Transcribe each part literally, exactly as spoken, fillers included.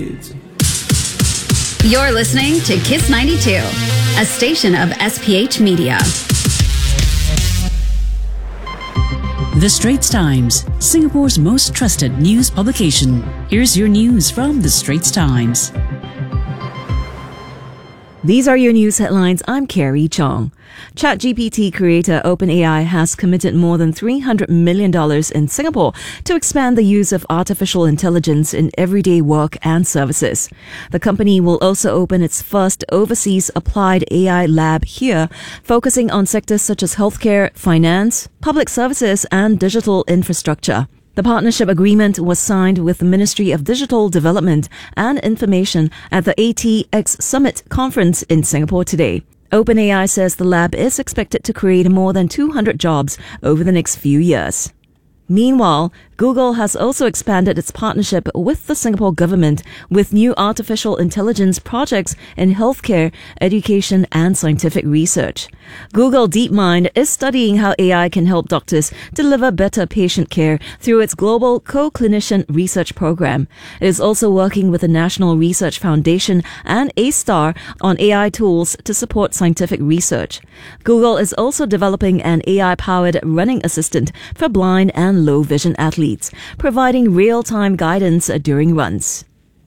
kids. You're listening to Kiss ninety-two, a station of S P H Media. The Straits Times, Singapore's most trusted news publication. Here's your news from The Straits Times. These are your news headlines. I'm Carrie Chong. ChatGPT creator OpenAI has committed more than three hundred million dollars in Singapore to expand the use of artificial intelligence in everyday work and services. The company will also open its first overseas applied A I lab here, focusing on sectors such as healthcare, finance, public services, and digital infrastructure. The partnership agreement was signed with the Ministry of Digital Development and Information at the A T X Summit conference in Singapore today. OpenAI says the lab is expected to create more than two hundred jobs over the next few years. Meanwhile, Google has also expanded its partnership with the Singapore government with new artificial intelligence projects in healthcare, education, and scientific research. Google DeepMind is studying how A I can help doctors deliver better patient care through its global co-clinician research program. It is also working with the National Research Foundation and A-STAR on A I tools to support scientific research. Google is also developing an A I-powered running assistant for blind and low vision athletes, providing real-time guidance during runs.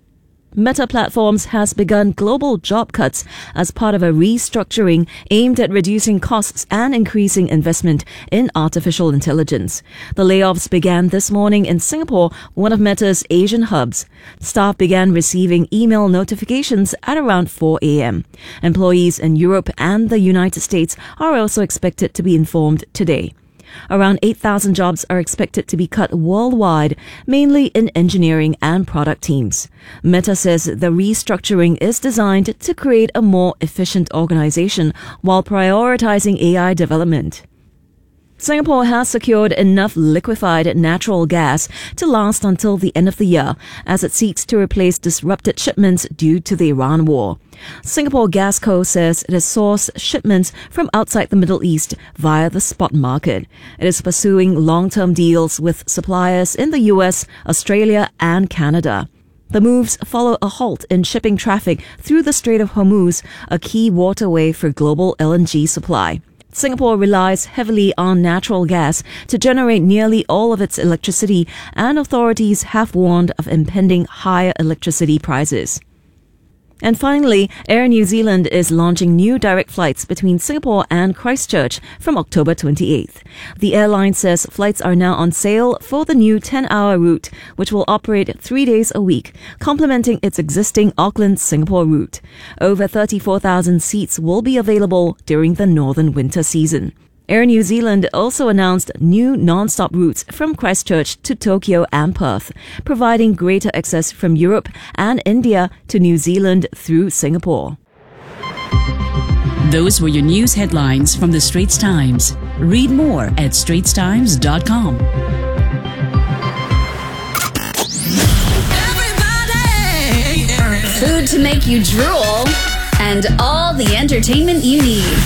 Meta Platforms has begun global job cuts as part of a restructuring aimed at reducing costs and increasing investment in artificial intelligence. The layoffs began this morning in Singapore, one of Meta's Asian hubs. Staff began receiving email notifications at around four a.m. Employees in Europe and the United States are also expected to be informed today. Around eight thousand jobs are expected to be cut worldwide, mainly in engineering and product teams. Meta says the restructuring is designed to create a more efficient organization while prioritizing A I development. Singapore has secured enough liquefied natural gas to last until the end of the year as it seeks to replace disrupted shipments due to the Iran war. Singapore Gas Co says it has sourced shipments from outside the Middle East via the spot market. It is pursuing long-term deals with suppliers in the U S, Australia, and Canada. The moves follow a halt in shipping traffic through the Strait of Hormuz, a key waterway for global L N G supply. Singapore relies heavily on natural gas to generate nearly all of its electricity, and authorities have warned of impending higher electricity prices. And finally, Air New Zealand is launching new direct flights between Singapore and Christchurch from October twenty-eighth. The airline says flights are now on sale for the new ten-hour route, which will operate three days a week, complementing its existing Auckland-Singapore route. Over thirty-four thousand seats will be available during the northern winter season. Air New Zealand also announced new non-stop routes from Christchurch to Tokyo and Perth, providing greater access from Europe and India to New Zealand through Singapore. Those were your news headlines from The Straits Times. Read more at straits times dot com. Food to make you drool, and all the entertainment you need.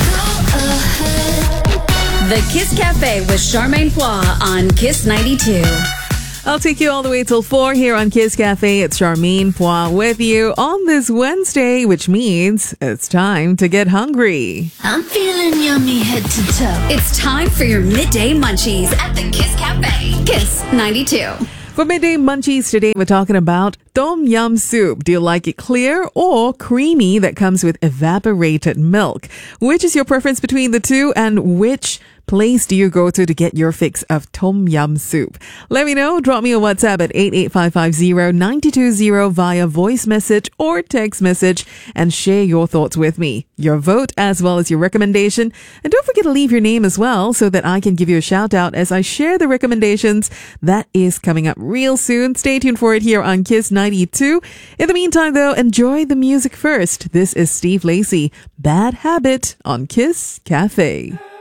The Kiss Cafe with Charmaine Pois on Kiss ninety-two. I'll take you all the way till four here on Kiss Cafe. It's Charmaine Pois with you on this Wednesday, which means it's time to get hungry. I'm feeling yummy head to toe. It's time for your midday munchies at the Kiss Cafe. Kiss ninety-two. For midday munchies today, we're talking about tom yum soup. Do you like it clear or creamy that comes with evaporated milk? Which is your preference between the two, and which place do you go to to get your fix of tom yum soup? Let me know. Drop me a WhatsApp at eight eight five five zero nine two zero via voice message or text message and share your thoughts with me. Your vote as well as your recommendation. And don't forget to leave your name as well so that I can give you a shout out as I share the recommendations. That is coming up real soon. Stay tuned for it here on Kiss ninety-two. In the meantime though, enjoy the music first. This is Steve Lacy, Bad Habit on Kiss Cafe.